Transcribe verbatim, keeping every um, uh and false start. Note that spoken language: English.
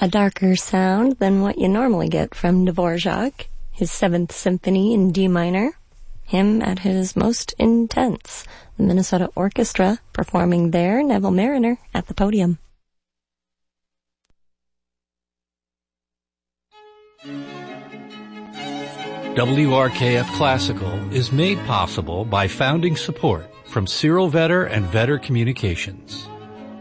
A darker sound than what you normally get from Dvorak, his Seventh Symphony in D minor. Him at his most intense. The Minnesota Orchestra performing there, Neville Marriner at the podium. W R K F Classical is made possible by founding support from Cyril Vetter and Vetter Communications.